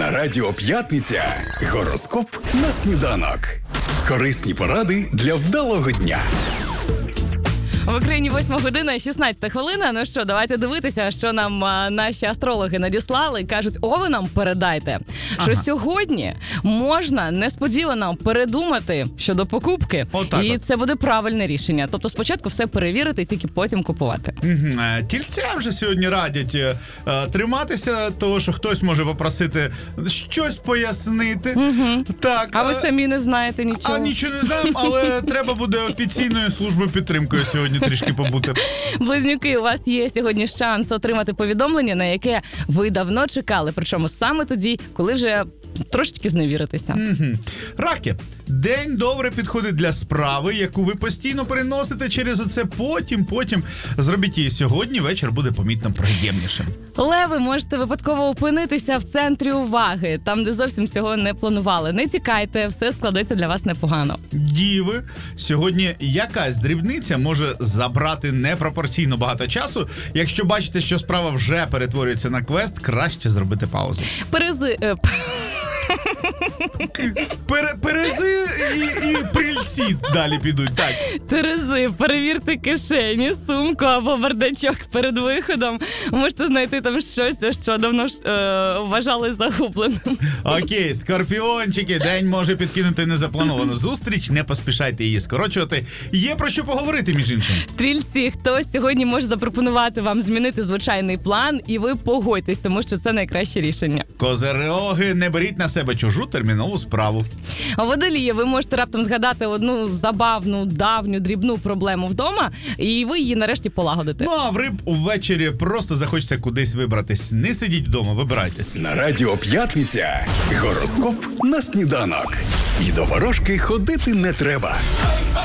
На Радіо П'ятниця гороскоп на сніданок. Корисні поради для вдалого дня. В Україні 8 година, 16 хвилина. Ну що, давайте дивитися, що нам наші астрологи надіслали. Кажуть, овенам передайте, що сьогодні можна несподівано передумати щодо покупки. І це буде правильне рішення. Тобто спочатку все перевірити, тільки потім купувати. Тільцям же сьогодні радять триматися того, що хтось може попросити щось пояснити. Так, а ви самі не знаєте нічого? А нічого не знаємо, але треба буде офіційною службою підтримкою сьогодні трішки побути. Близнюки, у вас є сьогодні шанс отримати повідомлення, на яке ви давно чекали. Причому саме тоді, коли вже трошечки зневіритеся. Раки. День добре підходить для справи, яку ви постійно переносите через оце потім. Зробіть її сьогодні, вечір буде помітно приємнішим. Леви, можете випадково опинитися в центрі уваги, там, де зовсім цього не планували. Не тікайте, все складеться для вас непогано. Діви, сьогодні якась дрібниця може забрати непропорційно багато часу. Якщо бачите, що справа вже перетворюється на квест, краще зробити паузу. Терези і прильці далі підуть. Так. Терези, перевірте кишені, сумку або бардачок перед виходом. Можете знайти там щось, що давно вважали загубленим. Окей, скорпіончики, день може підкинути незаплановану зустріч, не поспішайте її скорочувати. Є про що поговорити, між іншим. Стрільці, хтось сьогодні може запропонувати вам змінити звичайний план, і ви погодьтесь, тому що це найкраще рішення. Козироги, не беріть на себе чужу термінову справу. Водолії, ви можете раптом згадати одну забавну, давню, дрібну проблему вдома, і ви її нарешті полагодите. Ну, а в риб увечері просто захочеться кудись вибратись. Не сидіть вдома, вибирайтесь. На Радіо П'ятниця гороскоп на сніданок. І до ворожки ходити не треба.